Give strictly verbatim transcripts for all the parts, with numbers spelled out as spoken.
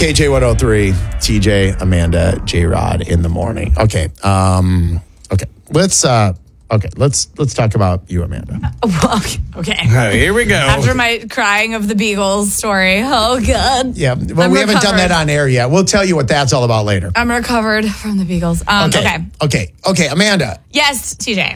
K J one oh three, T J, Amanda, J-Rod in the morning. Okay. Um, okay. Let's uh okay, let's let's talk about you, Amanda. Well, okay. Right, here we go. After my crying of the Beagles story. Oh God. Yeah. Well, I'm we haven't done recovered. that on air yet. We'll tell you what that's all about later. I'm recovered from the Beagles. Um, okay. Okay. Okay. Okay, Amanda. Yes, T J.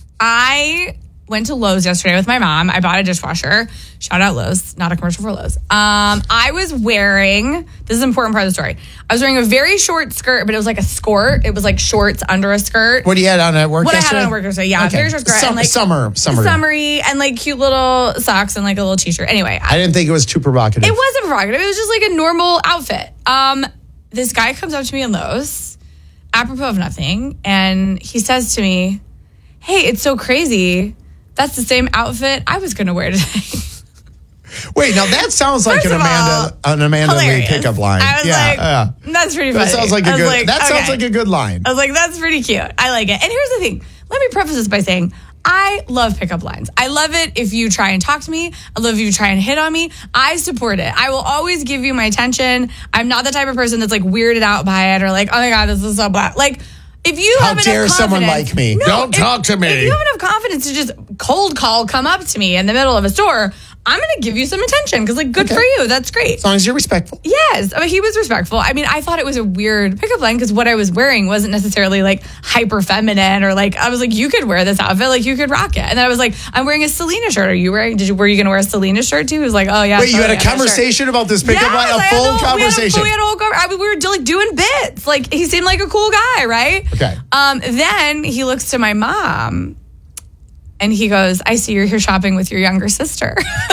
I went to Lowe's yesterday with my mom. I bought a dishwasher. Shout out Lowe's, not a commercial for Lowe's. Um, I was wearing, this is an important part of the story. I was wearing a very short skirt, but it was like a skirt. It was like shorts under a skirt. What do you had on at work What yesterday? I had on at work yesterday, yeah. Okay. Very short skirt. Sum- and like summer. Summer. Summery and like cute little socks and like a little t-shirt. Anyway. I didn't think it was too provocative. It wasn't provocative. It was just like a normal outfit. Um, this guy comes up to me in Lowe's, apropos of nothing, and he says to me, "Hey, it's so crazy. That's the same outfit I was going to wear today." Wait, now that sounds like First an of Amanda all, an Amanda Lee hilarious. pickup line. I was yeah, like, yeah. that's pretty funny. That sounds like a I was good. like, that sounds okay. like a good line. I was like, that's pretty cute. I like it. And here's the thing. Let me preface this by saying I love pickup lines. I love it if you try and talk to me. I love if you try and hit on me. I support it. I will always give you my attention. I'm not the type of person that's like weirded out by it or like, oh my God, this is so bad. Like, if you How have enough dare someone confidence- like me? No, Don't if- talk to me. If you have enough confidence to just cold call, come up to me in the middle of a store, I'm going to give you some attention because, like, good Okay. for you. That's great. As long as you're respectful. Yes, I mean, he was respectful. I mean, I thought it was a weird pickup line because what I was wearing wasn't necessarily like hyper feminine or like I was like, you could wear this outfit, like you could rock it. And then I was like, I'm wearing a Selena shirt. Are you wearing? Did you were you going to wear a Selena shirt too? He was like, oh yeah. Wait, you totally, had a yeah, that shirt. conversation about this pickup Yes, line? I A had full the whole- conversation? We had a, we had a whole conversation. I mean, we were like doing bits. Like he seemed like a cool guy, right? Okay. Um. Then he looks to my mom, and he goes, "I see you're here shopping with your younger sister."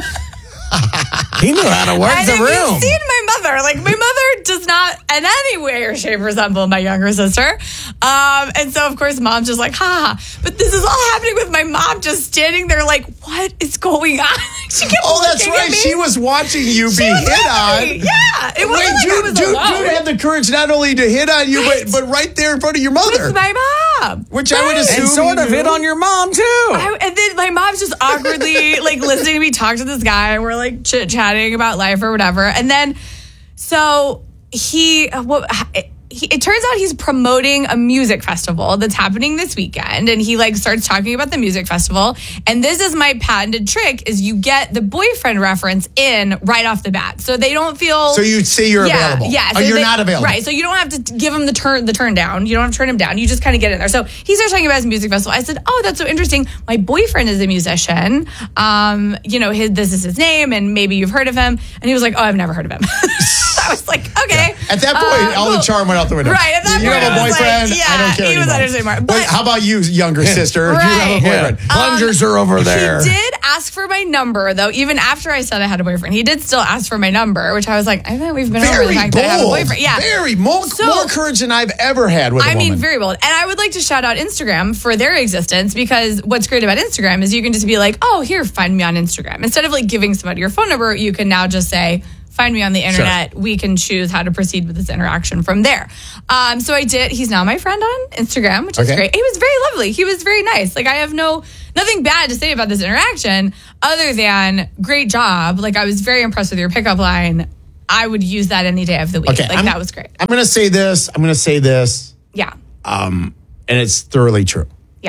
He knew how to work And the if room. you've seen my mother, like my mother does not in any way or shape resemble my younger sister. Um, and so of course mom's just like, ha. But this is all happening with my mom just standing there like, what is going on? She kept Oh, that's looking at right. me. She was watching you She be was hit with on. me. Yeah. It wasn't Wait, like I dude, was dude, alone. dude had the courage not only to hit on you, Right. but but right there in front of your mother. With my mom. Which I would Right. assume- and sort of you hit knew. on your mom, too. I, and then my mom's just awkwardly like listening to me talk to this guy. And we're like chit chatting about life or whatever. And then, so he, what, he, it turns out he's promoting a music festival that's happening this weekend. And he like starts talking about the music festival. And this is my patented trick is you get the boyfriend reference in right off the bat. So they don't feel. So you say you're yeah, available. Yeah. Oh, so you're they- not available. Right. So you don't have to t- give him the turn the turn down. You don't have to turn him down. You just kind of get in there. So he starts talking about his music festival. I said, oh, that's so interesting. My boyfriend is a musician. Um, you know, his this is his name, and maybe you've heard of him. And he was like, oh, I've never heard of him. I was like, okay. At that point, Uh, all well, the charm went out the window. Right. At that you point, have a I was like, boyfriend. yeah, I don't care he was anymore. understanding more. Wait, But- how about you, younger sister? You have a Right. boyfriend. Yeah. Plungers are over there. He did ask for my number, though, even after I said I had a boyfriend. He did still ask for my number, which I was like, I think we've been over Very the fact that I have a bold. boyfriend. Yeah. Very more, So- more courage than I've ever had with a I mean, woman. very bold. And I would like to shout out Instagram for their existence because what's great about Instagram is you can just be like, oh, here, find me on Instagram. Instead of like giving somebody your phone number, you can now just say, find me on the internet. We can choose how to proceed with this interaction from there. Um, so I did. He's now my friend on Instagram, which is Okay. great. He was very lovely. He was very nice. Like I have no nothing bad to say about this interaction other than great job. Like I was very impressed with your pickup line. I would use that any day of the week. Okay, like I'm- that was great. I'm going to say this. I'm going to say this, Yeah. and it's thoroughly true. Yeah.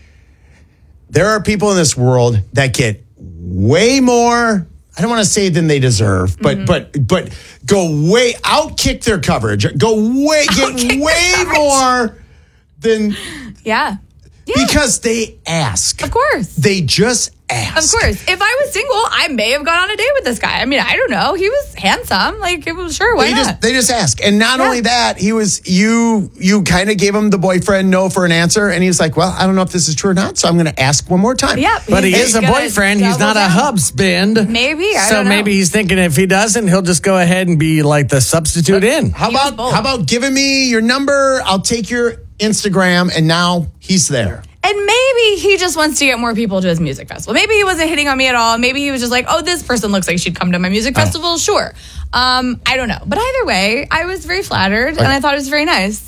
There are people in this world that get way more. I don't want to say than they deserve, but Mm-hmm. but but go way outkick their coverage. Go way get Outkick their way coverage. more than Yeah. Yeah. because they ask. Of course. They just ask. Of course. If I was single, I may have gone on a date with this guy. I mean, I don't know. He was handsome. Like, it was sure, why They not? just they just ask. And not Yeah. only that, he was you you kind of gave him the boyfriend no for an answer, and he was like, well, I don't know if this is true or not, so I'm gonna ask one more time. Yeah, But he he's is a gonna boyfriend. He's double not a down. husband. Maybe, I so don't know. maybe he's thinking if he doesn't, he'll just go ahead and be like the substitute in. How He was about bold. how about giving me your number? I'll take your Instagram, and now he's there. And maybe he just wants to get more people to his music festival. Maybe he wasn't hitting on me at all. Maybe he was just like, oh, this person looks like she'd come to my music festival. Oh. Sure. Um, I don't know. But either way, I was very flattered and I thought it was very nice.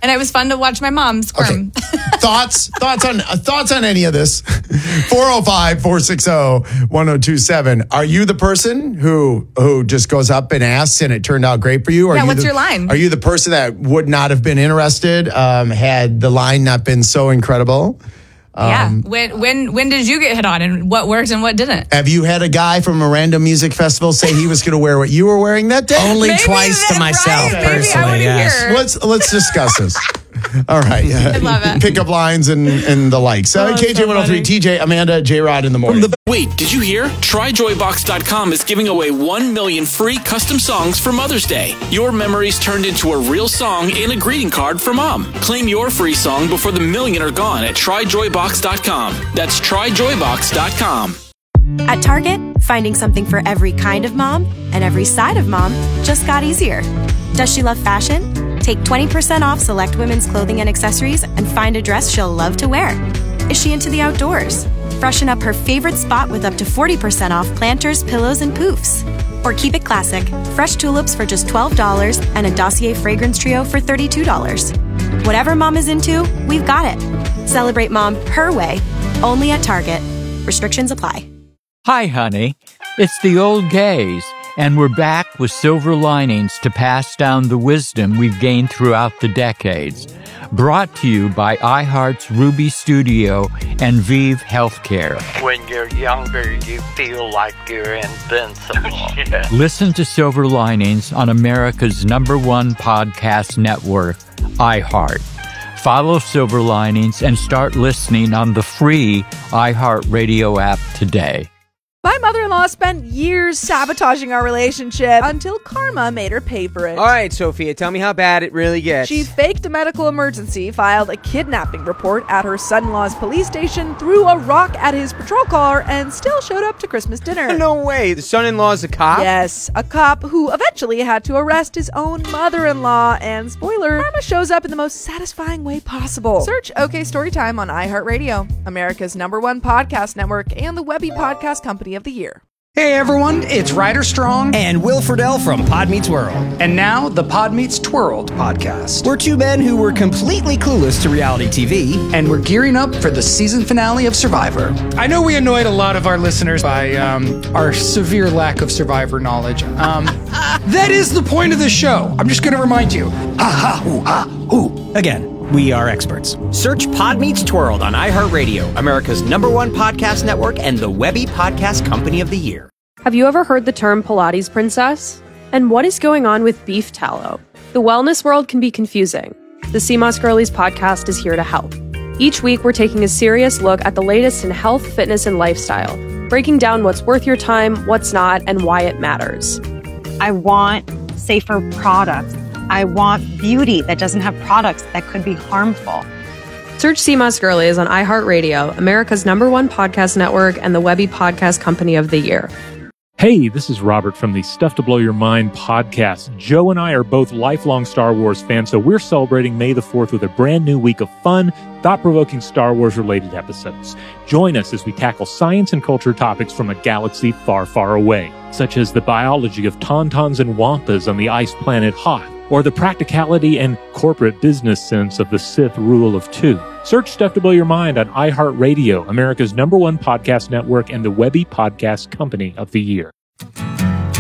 And it was fun to watch my mom squirm. Okay. thoughts thoughts on uh, thoughts on any of this? four oh five, four six zero, one oh two seven. Are you the person who who just goes up and asks and it turned out great for you? Or Yeah, are you what's the, your line? Are you the person that would not have been interested um, had the line not been so incredible? yeah. Um, When when when did you get hit on, and what worked and what didn't? Have you had a guy from a random music festival say he was going to wear what you were wearing that day? Only Maybe twice to then, myself, right? Maybe I personally. wanna Yes. hear. Let's let's discuss this. All right. I love it. Pickup lines and, and the like. So Oh, K J so one oh three, funny. T J, Amanda, J Rod in the morning. Wait, did you hear? Try joy box dot com is giving away one million free custom songs for Mother's Day. Your memories turned into a real song in a greeting card for Mom. Claim your free song before the million are gone at try joy box dot com. That's try joy box dot com. At Target, finding something for every kind of mom and every side of mom just got easier. Does she love fashion? Take twenty percent off select women's clothing and accessories and find a dress she'll love to wear. Is she into the outdoors? Freshen up her favorite spot with up to forty percent off planters, pillows, and poofs. Or keep it classic, fresh tulips for just twelve dollars and a Dossier fragrance trio for thirty-two dollars. Whatever mom is into, we've got it. Celebrate mom her way, only at Target. Restrictions apply. Hi, honey. It's the old gays, and we're back with silver linings to pass down the wisdom we've gained throughout the decades. Brought to you by iHeart's Ruby Studio and Vive Healthcare. When you're younger, you feel like you're invincible. Listen to Silver Linings on America's number one podcast network, iHeart. Follow Silver Linings and start listening on the free iHeartRadio app today. My mother-in-law spent years sabotaging our relationship until karma made her pay for it. All right, Sophia, tell me how bad it really gets. She faked a medical emergency, filed a kidnapping report at her son-in-law's police station, threw a rock at his patrol car, and still showed up to Christmas dinner. No way. The son-in-law's a cop? Yes, a cop who eventually had to arrest his own mother-in-law. And spoiler, karma shows up in the most satisfying way possible. Search OK Storytime on iHeartRadio, America's number one podcast network, and the Webby Podcast Company of the Year. Hey everyone, it's Ryder Strong and Will Friedle from Pod Meets World. And now the Pod Meets Twirled podcast. We're two men who were completely clueless to reality T V. And we're gearing up for the season finale of Survivor. I know we annoyed a lot of our listeners by um, our severe lack of Survivor knowledge. Um, that is the point of this show. I'm just going to remind you. Ha ha hoo ha hoo. Again, we are experts. Search Pod Meets Twirled on iHeartRadio, America's number one podcast network and the Webby Podcast Company of the Year. Have you ever heard the term Pilates princess? And what is going on with beef tallow? The wellness world can be confusing. The C M O S Girlies podcast is here to help. Each week, we're taking a serious look at the latest in health, fitness, and lifestyle, breaking down what's worth your time, what's not, and why it matters. I want safer products. I want beauty that doesn't have products that could be harmful. Search C M O S Girlies on iHeartRadio, America's number one podcast network, and the Webby Podcast Company of the Year. Hey, this is Robert from the Stuff to Blow Your Mind podcast. Joe and I are both lifelong Star Wars fans, so we're celebrating May the fourth with a brand new week of fun, thought-provoking Star Wars-related episodes. Join us as we tackle science and culture topics from a galaxy far, far away, such as the biology of tauntauns and wampas on the ice planet Hoth, or the practicality and corporate business sense of the Sith Rule of Two. Search Stuff to Blow Your Mind on iHeartRadio, America's number one podcast network and the Webby Podcast Company of the Year.